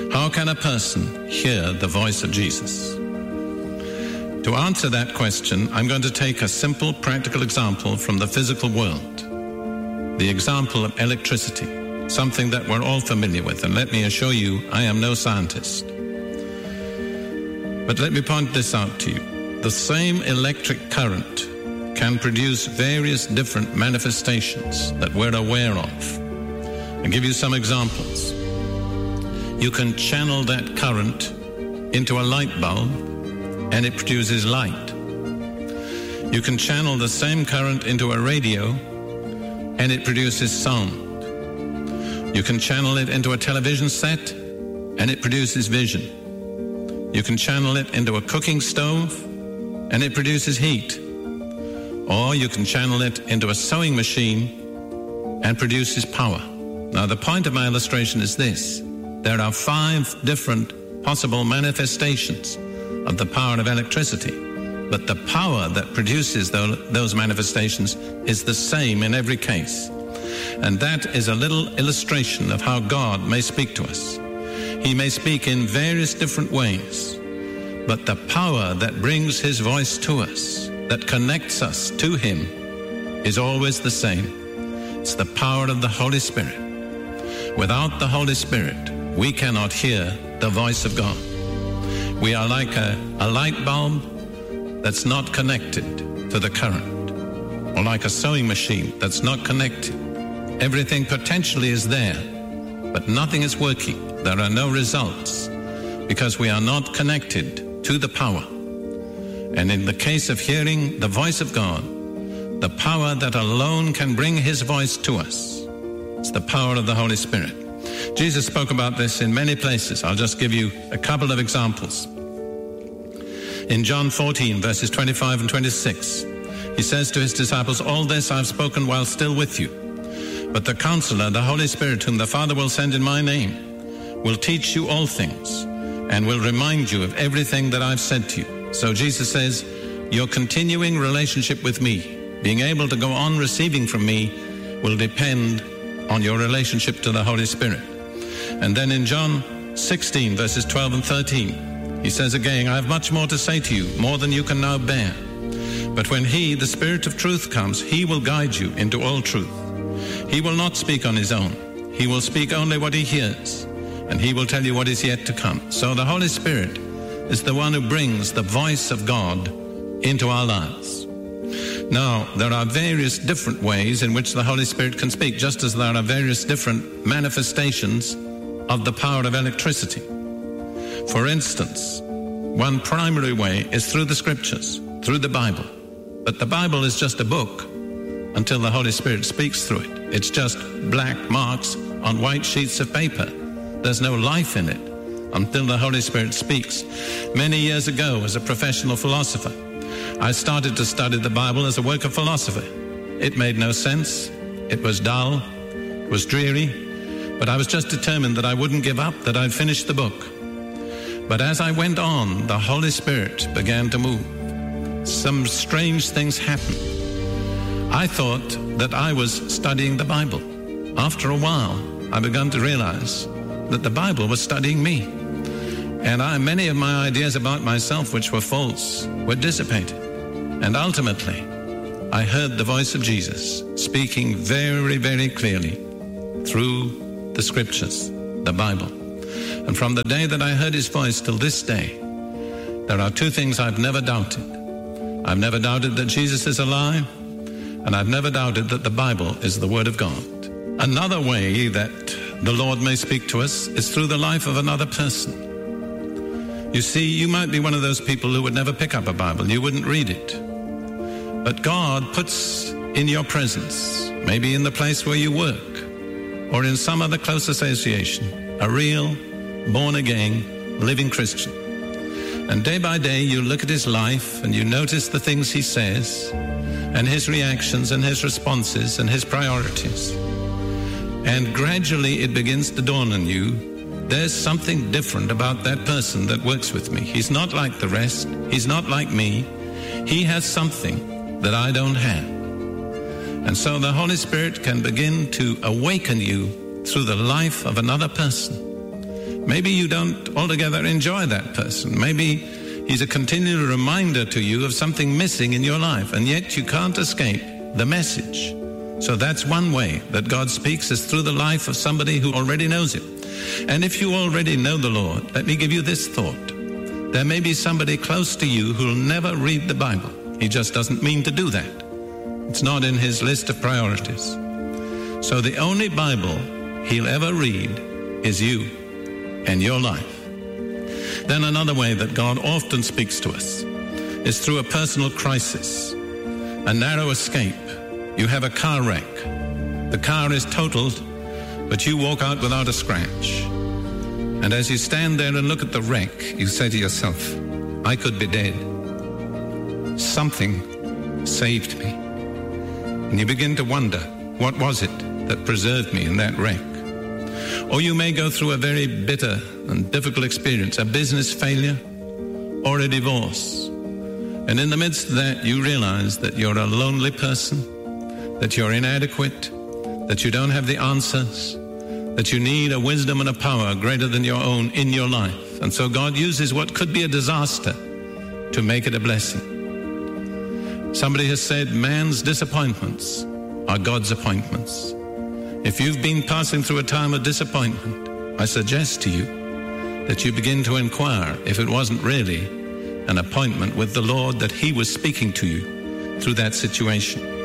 How can a person hear the voice of Jesus? To answer that question, I'm going to take a simple, practical example from the physical world. The example of electricity, something that we're all familiar with. And let me assure you, I am no scientist. But let me point this out to you. The same electric current can produce various different manifestations that we're aware of. I'll give you some examples. You can channel that current into a light bulb and it produces light. You can channel the same current into a radio and it produces sound. You can channel it into a television set and it produces vision. You can channel it into a cooking stove and it produces heat. Or you can channel it into a sewing machine and produces power. Now, the point of my illustration is this. There are 5 different possible manifestations of the power of electricity, but the power that produces those manifestations is the same in every case. And that is a little illustration of how God may speak to us. He may speak in various different ways, but the power that brings his voice to us, that connects us to him, is always the same. It's the power of the Holy Spirit. Without the Holy Spirit, we cannot hear the voice of God. We are like a light bulb that's not connected to the current, or like a sewing machine that's not connected. Everything potentially is there, but nothing is working. There are no results because we are not connected to the power. And in the case of hearing the voice of God, the power that alone can bring his voice to us, it's the power of the Holy Spirit. Jesus spoke about this in many places. I'll just give you a couple of examples. In John 14, verses 25 and 26, he says to his disciples, "All this I've spoken while still with you. But the Counselor, the Holy Spirit, whom the Father will send in my name, will teach you all things and will remind you of everything that I've said to you." So Jesus says, your continuing relationship with me, being able to go on receiving from me, will depend on your relationship to the Holy Spirit. And then in John 16, verses 12 and 13, he says again, "I have much more to say to you, more than you can now bear. But when he, the Spirit of truth, comes, he will guide you into all truth. He will not speak on his own. He will speak only what he hears, and he will tell you what is yet to come." So the Holy Spirit is the one who brings the voice of God into our lives. Now, there are various different ways in which the Holy Spirit can speak, just as there are various different manifestations of the power of electricity. For instance, one primary way is through the Scriptures, through the Bible. But the Bible is just a book until the Holy Spirit speaks through it. It's just black marks on white sheets of paper. There's no life in it until the Holy Spirit speaks. Many years ago, as a professional philosopher, I started to study the Bible as a work of philosophy. It made no sense. It was dull. It was dreary. But I was just determined that I wouldn't give up, that I'd finish the book. But as I went on, the Holy Spirit began to move. Some strange things happened. I thought that I was studying the Bible. After a while, I began to realize that the Bible was studying me. And many of my ideas about myself, which were false, were dissipated. And ultimately, I heard the voice of Jesus speaking very, very clearly through the Scriptures, the Bible. And from the day that I heard his voice till this day, there are 2 things I've never doubted. I've never doubted that Jesus is alive, and I've never doubted that the Bible is the Word of God. Another way that the Lord may speak to us is through the life of another person. You see, you might be one of those people who would never pick up a Bible. You wouldn't read it. But God puts in your presence, maybe in the place where you work, or in some other close association, a real, born-again, living Christian. And day by day, you look at his life and you notice the things he says, and his reactions and his responses and his priorities. And gradually it begins to dawn on you, there's something different about that person that works with me. He's not like the rest. He's not like me. He has something that I don't have. And so the Holy Spirit can begin to awaken you through the life of another person. Maybe you don't altogether enjoy that person. Maybe he's a continual reminder to you of something missing in your life, and yet you can't escape the message. So that's one way that God speaks, is through the life of somebody who already knows him. And if you already know the Lord, let me give you this thought. There may be somebody close to you who'll never read the Bible. He just doesn't mean to do that. It's not in his list of priorities. So the only Bible he'll ever read is you and your life. Then another way that God often speaks to us is through a personal crisis, a narrow escape. You have a car wreck. The car is totaled, but you walk out without a scratch. And as you stand there and look at the wreck, you say to yourself, I could be dead. Something saved me. And you begin to wonder, what was it that preserved me in that wreck? Or you may go through a very bitter and difficult experience, a business failure or a divorce. And in the midst of that, you realize that you're a lonely person, that you're inadequate, that you don't have the answers, that you need a wisdom and a power greater than your own in your life. And so God uses what could be a disaster to make it a blessing. Somebody has said, man's disappointments are God's appointments. If you've been passing through a time of disappointment, I suggest to you that you begin to inquire if it wasn't really an appointment with the Lord, that he was speaking to you through that situation.